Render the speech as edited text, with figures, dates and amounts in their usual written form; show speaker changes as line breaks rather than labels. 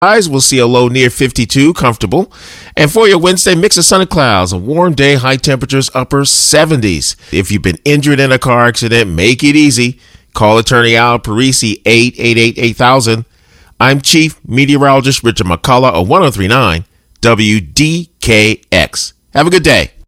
Highs will see a low near 52, comfortable. And for your Wednesday, mix of sun and clouds, a warm day, high temperatures, upper 70s. If you've been injured in a car accident, make it easy. Call attorney Al Parisi, 888-8000. I'm Chief Meteorologist Richard McCullough of 1039 WDKX. Have a good day.